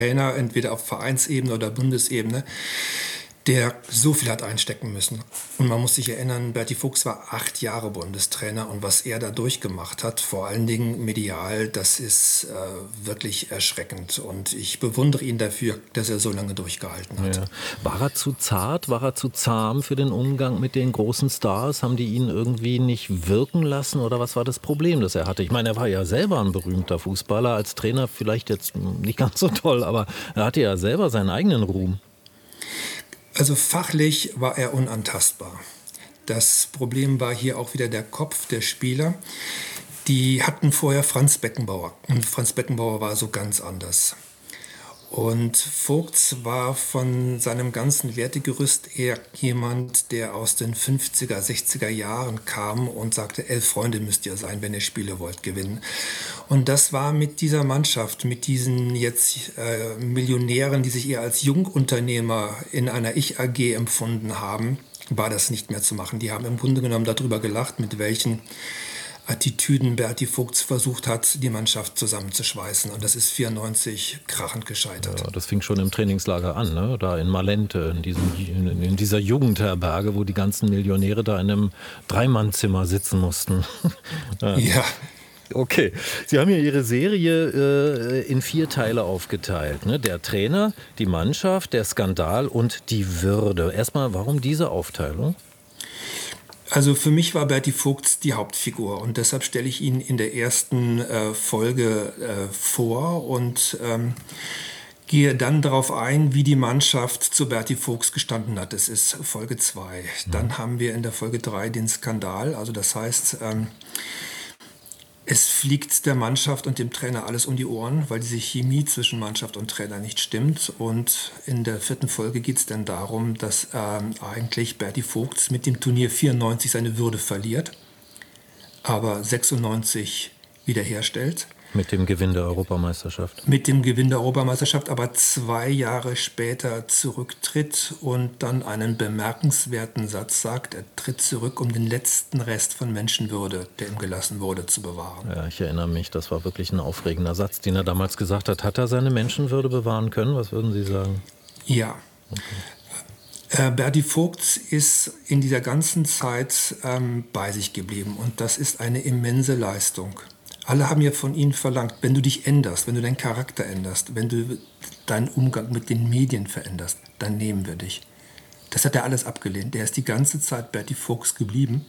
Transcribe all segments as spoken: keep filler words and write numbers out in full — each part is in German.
Trainer, entweder auf Vereinsebene oder Bundesebene, der so viel hat einstecken müssen. Und man muss sich erinnern, Berti Vogts war acht Jahre Bundestrainer und was er da durchgemacht hat, vor allen Dingen medial, das ist äh, wirklich erschreckend. Und ich bewundere ihn dafür, dass er so lange durchgehalten hat. Ja. War er zu zart, war er zu zahm für den Umgang mit den großen Stars? Haben die ihn irgendwie nicht wirken lassen oder was war das Problem, das er hatte? Ich meine, er war ja selber ein berühmter Fußballer, als Trainer vielleicht jetzt nicht ganz so toll, aber er hatte ja selber seinen eigenen Ruhm. Also fachlich war er unantastbar. Das Problem war hier auch wieder der Kopf der Spieler. Die hatten vorher Franz Beckenbauer und Franz Beckenbauer war so ganz anders. Und Vogts war von seinem ganzen Wertegerüst eher jemand, der aus den fünfziger, sechziger Jahren kam und sagte, elf Freunde müsst ihr sein, wenn ihr Spiele wollt gewinnen. Und das war mit dieser Mannschaft, mit diesen jetzt äh, Millionären, die sich eher als Jungunternehmer in einer Ich-A G empfunden haben, war das nicht mehr zu machen. Die haben im Grunde genommen darüber gelacht, mit welchen Attitüden Berti Vogts versucht hat, die Mannschaft zusammenzuschweißen. Und das ist vierundneunzig krachend gescheitert. Ja, das fing schon im Trainingslager an, ne? Da in Malente, in, diesem, in, in dieser Jugendherberge, wo die ganzen Millionäre da in einem Dreimannzimmer sitzen mussten. Ja. Ja. Okay, Sie haben ja Ihre Serie äh, in vier Teile aufgeteilt. Ne? Der Trainer, die Mannschaft, der Skandal und die Würde. Erstmal, warum diese Aufteilung? Also für mich war Berti Vogts die Hauptfigur und deshalb stelle ich ihn in der ersten äh, Folge äh, vor und ähm, gehe dann darauf ein, wie die Mannschaft zu Berti Vogts gestanden hat. Das ist Folge zwei. Mhm. Dann haben wir in der Folge drei den Skandal. Also das heißt, ähm, es fliegt der Mannschaft und dem Trainer alles um die Ohren, weil diese Chemie zwischen Mannschaft und Trainer nicht stimmt. Und in der vierten Folge geht es dann darum, dass ähm, eigentlich Berti Vogts mit dem Turnier vierundneunzig seine Würde verliert, aber sechsundneunzig wiederherstellt. Mit dem Gewinn der Europameisterschaft. Mit dem Gewinn der Europameisterschaft, aber zwei Jahre später zurücktritt und dann einen bemerkenswerten Satz sagt, er tritt zurück, um den letzten Rest von Menschenwürde, der ihm gelassen wurde, zu bewahren. Ja, ich erinnere mich, das war wirklich ein aufregender Satz, den er damals gesagt hat. Hat er seine Menschenwürde bewahren können? Was würden Sie sagen? Ja. Okay. Äh, Berti Vogts ist in dieser ganzen Zeit ähm, bei sich geblieben und das ist eine immense Leistung. Alle haben ja von ihnen verlangt, wenn du dich änderst, wenn du deinen Charakter änderst, wenn du deinen Umgang mit den Medien veränderst, dann nehmen wir dich. Das hat er alles abgelehnt. Der ist die ganze Zeit Berti Vogts geblieben.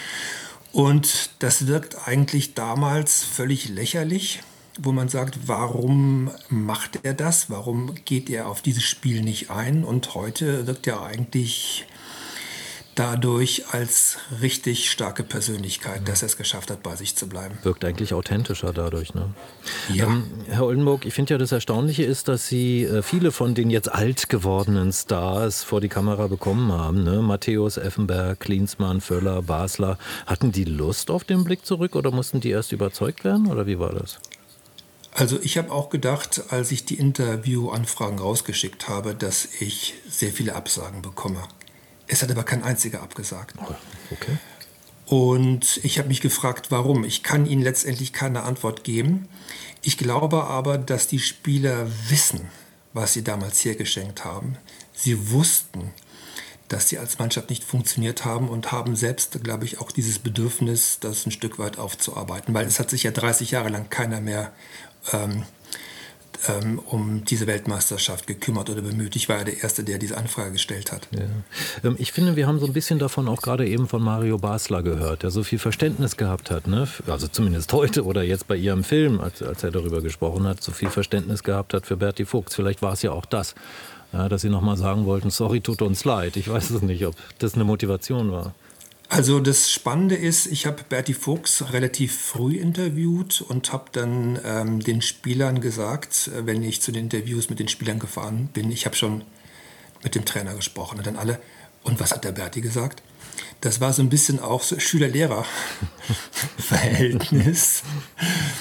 Und das wirkt eigentlich damals völlig lächerlich, wo man sagt, warum macht er das? Warum geht er auf dieses Spiel nicht ein? Und heute wirkt er eigentlich dadurch als richtig starke Persönlichkeit, ja, dass er es geschafft hat, bei sich zu bleiben. Wirkt eigentlich authentischer dadurch, ne? Ja. Ähm, Herr Oldenburg, ich finde ja, das Erstaunliche ist, dass Sie äh, viele von den jetzt alt gewordenen Stars vor die Kamera bekommen haben, ne? Matthäus, Effenberg, Klinsmann, Völler, Basler. Hatten die Lust auf den Blick zurück oder mussten die erst überzeugt werden oder wie war das? Also ich habe auch gedacht, als ich die Interviewanfragen rausgeschickt habe, dass ich sehr viele Absagen bekomme. Es hat aber kein einziger abgesagt. Okay. Und ich habe mich gefragt, warum. Ich kann Ihnen letztendlich keine Antwort geben. Ich glaube aber, dass die Spieler wissen, was sie damals hergeschenkt haben. Sie wussten, dass sie als Mannschaft nicht funktioniert haben und haben selbst, glaube ich, auch dieses Bedürfnis, das ein Stück weit aufzuarbeiten. Weil es hat sich ja dreißig Jahre lang keiner mehr ähm, ähm, um diese Weltmeisterschaft gekümmert oder bemüht. Ich war ja der Erste, der diese Anfrage gestellt hat. Ja. Ich finde, wir haben so ein bisschen davon auch gerade eben von Mario Basler gehört, der so viel Verständnis gehabt hat, ne? Also zumindest heute oder jetzt bei Ihrem Film, als, als er darüber gesprochen hat, so viel Verständnis gehabt hat für Berti Vogts. Vielleicht war es ja auch das, ja, dass Sie nochmal sagen wollten, sorry, tut uns leid. Ich weiß es nicht, ob das eine Motivation war. Also das Spannende ist, ich habe Berti Vogts relativ früh interviewt und habe dann ähm, den Spielern gesagt, wenn ich zu den Interviews mit den Spielern gefahren bin, ich habe schon mit dem Trainer gesprochen. Und dann alle, und was hat der Berti gesagt? Das war so ein bisschen auch so Schüler-Lehrer-Verhältnis.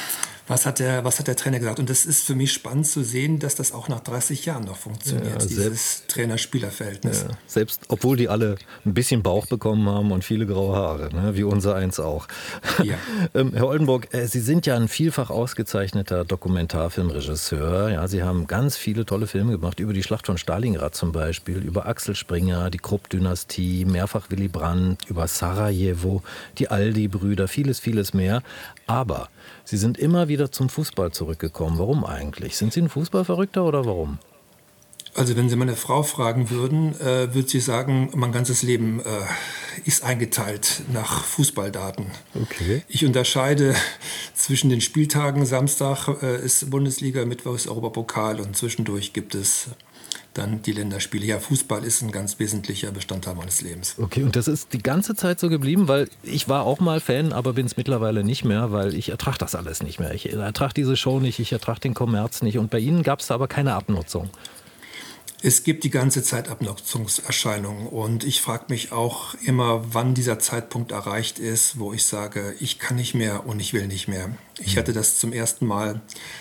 Was hat, der, was hat der Trainer gesagt? Und das ist für mich spannend zu sehen, dass das auch nach dreißig Jahren noch funktioniert, Ja, dieses Trainer-Spieler-Verhältnis. Ja, selbst obwohl die alle ein bisschen Bauch bekommen haben und viele graue Haare, ne, wie unser eins auch. Ja. ähm, Herr Oldenburg, äh, Sie sind ja ein vielfach ausgezeichneter Dokumentarfilmregisseur. Ja, Sie haben ganz viele tolle Filme gemacht, über die Schlacht von Stalingrad zum Beispiel, über Axel Springer, die Krupp-Dynastie, mehrfach Willy Brandt, über Sarajevo, die Aldi-Brüder, vieles, vieles mehr. Aber Sie sind immer wieder zum Fußball zurückgekommen. Warum eigentlich? Sind Sie ein Fußballverrückter oder warum? Also wenn Sie meine Frau fragen würden, äh, würde sie sagen, mein ganzes Leben äh, ist eingeteilt nach Fußballdaten. Okay. Ich unterscheide zwischen den Spieltagen, Samstag äh, ist Bundesliga, Mittwoch ist Europapokal und zwischendurch gibt es dann die Länderspiele. Ja, Fußball ist ein ganz wesentlicher Bestandteil meines Lebens. Okay, und das ist die ganze Zeit so geblieben, weil ich war auch mal Fan, aber bin es mittlerweile nicht mehr, weil ich ertrage das alles nicht mehr. Ich ertrage diese Show nicht, ich ertrage den Kommerz nicht. Und bei Ihnen gab es da aber keine Abnutzung. Es gibt die ganze Zeit Abnutzungserscheinungen und ich frage mich auch immer, wann dieser Zeitpunkt erreicht ist, wo ich sage, ich kann nicht mehr und ich will nicht mehr. Ich hatte das zum ersten Mal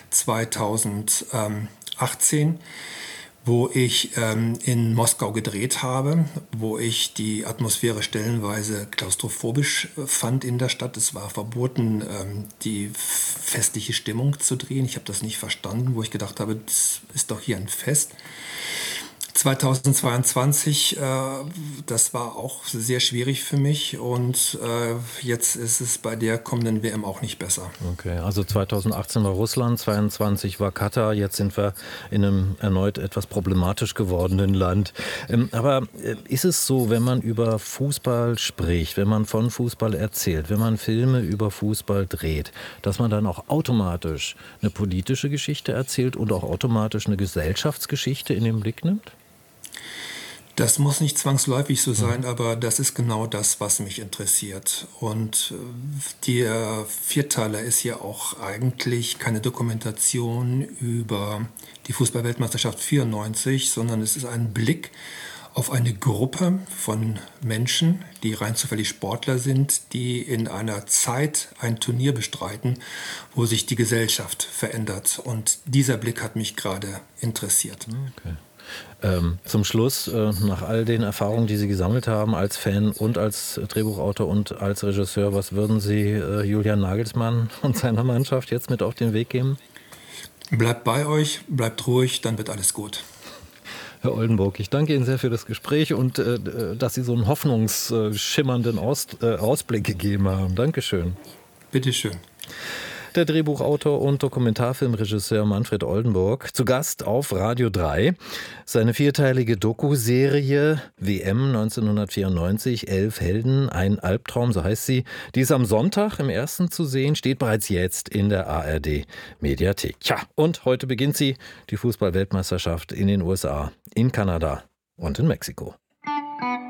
zweitausendachtzehn, wo ich ähm, in Moskau gedreht habe, wo ich die Atmosphäre stellenweise klaustrophobisch fand in der Stadt. Es war verboten, ähm, die festliche Stimmung zu drehen. Ich habe das nicht verstanden, wo ich gedacht habe, das ist doch hier ein Fest. zweitausendzweiundzwanzig, äh, das war auch sehr schwierig für mich und äh, jetzt ist es bei der kommenden W M auch nicht besser. Okay, also zweitausendachtzehn war Russland, zweiundzwanzig war Katar, jetzt sind wir in einem erneut etwas problematisch gewordenen Land. Ähm, aber äh, ist es so, wenn man über Fußball spricht, wenn man von Fußball erzählt, wenn man Filme über Fußball dreht, dass man dann auch automatisch eine politische Geschichte erzählt und auch automatisch eine Gesellschaftsgeschichte in den Blick nimmt? Das muss nicht zwangsläufig so sein, aber das ist genau das, was mich interessiert. Und der Vierteiler ist ja auch eigentlich keine Dokumentation über die Fußball-Weltmeisterschaft vierundneunzig, sondern es ist ein Blick auf eine Gruppe von Menschen, die rein zufällig Sportler sind, die in einer Zeit ein Turnier bestreiten, wo sich die Gesellschaft verändert. Und dieser Blick hat mich gerade interessiert. Okay. Ähm, zum Schluss, äh, nach all den Erfahrungen, die Sie gesammelt haben als Fan und als Drehbuchautor und als Regisseur, was würden Sie äh, Julian Nagelsmann und seiner Mannschaft jetzt mit auf den Weg geben? Bleibt bei euch, bleibt ruhig, dann wird alles gut. Herr Oldenburg, ich danke Ihnen sehr für das Gespräch und äh, dass Sie so einen hoffnungsschimmernden Aus, äh, Ausblick gegeben haben. Dankeschön. Bitteschön. Der Drehbuchautor und Dokumentarfilmregisseur Manfred Oldenburg, zu Gast auf Radio drei. Seine vierteilige Doku-Serie W M neunzehnhundertvierundneunzig, Elf Helden, ein Albtraum, so heißt sie. Die ist am Sonntag im ersten zu sehen, steht bereits jetzt in der A R D-Mediathek. Tja, und heute beginnt sie, die Fußball-Weltmeisterschaft in den U S A, in Kanada und in Mexiko.